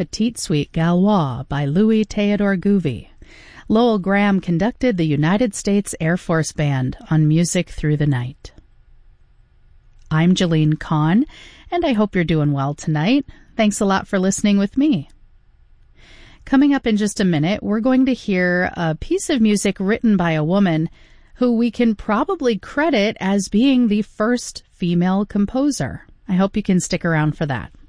Petite Suite Gaulois by Louis Theodore Gouvy. Lowell Graham conducted the United States Air Force Band on Music Through the Night. I'm Jeline Kahn, and I hope you're doing well tonight. Thanks a lot for listening with me. Coming up in just a minute, we're going to hear a piece of music written by a woman who we can probably credit as being the first female composer. I hope you can stick around for that.